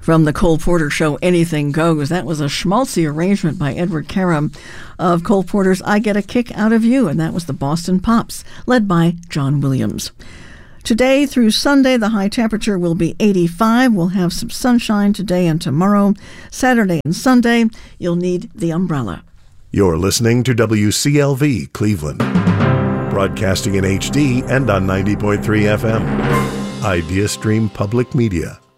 From the Cole Porter Show, Anything Goes. That was a schmaltzy arrangement by Edward Karam of Cole Porter's I Get a Kick Out of You, and that was the Boston Pops, led by John Williams. Today through Sunday, the high temperature will be 85. We'll have some sunshine today and tomorrow. Saturday and Sunday, you'll need the umbrella. You're listening to WCLV Cleveland, broadcasting in HD and on 90.3 FM. Idea Stream Public Media.